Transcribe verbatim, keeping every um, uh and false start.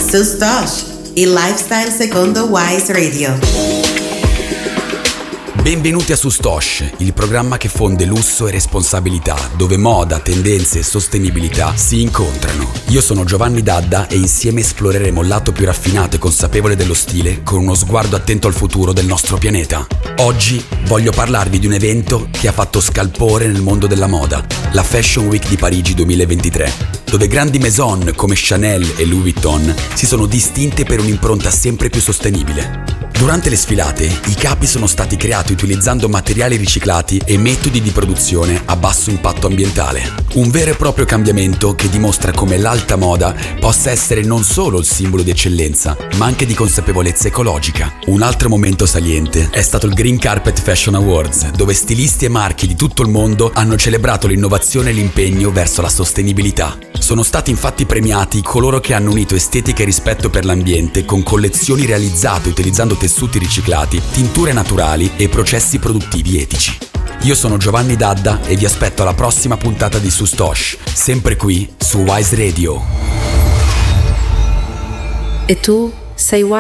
Sustosh, il lifestyle secondo Wise Radio. Benvenuti a Sustosh, il programma che fonde lusso e responsabilità, dove moda, tendenze e sostenibilità si incontrano. Io sono Giovanni Dadda e insieme esploreremo il lato più raffinato e consapevole dello stile con uno sguardo attento al futuro del nostro pianeta. Oggi voglio parlarvi di un evento che ha fatto scalpore nel mondo della moda, la Fashion Week di Parigi duemilaventitré, dove grandi maison come Chanel e Louis Vuitton si sono distinte per un'impronta sempre più sostenibile. Durante le sfilate, i capi sono stati creati utilizzando materiali riciclati e metodi di produzione a basso impatto ambientale. Un vero e proprio cambiamento che dimostra come l'alta moda possa essere non solo il simbolo di eccellenza, ma anche di consapevolezza ecologica. Un altro momento saliente è stato il Green Carpet Fashion Awards, dove stilisti e marchi di tutto il mondo hanno celebrato l'innovazione e l'impegno verso la sostenibilità. Sono stati infatti premiati coloro che hanno unito estetica e rispetto per l'ambiente con collezioni realizzate utilizzando tessuti riciclati, tinture naturali e processi produttivi etici. Io sono Giovanni Dadda e vi aspetto alla prossima puntata di Sustosh, sempre qui su Wise Radio. E tu sei Wise?